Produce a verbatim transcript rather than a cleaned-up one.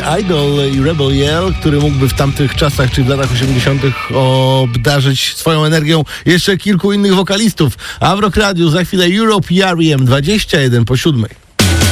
Idol i Rebel Yell, który mógłby w tamtych czasach, czyli w latach osiemdziesiątych obdarzyć swoją energią jeszcze kilku innych wokalistów. A w Rock Radio za chwilę Europe i R E M, dwadzieścia jeden po siódmej.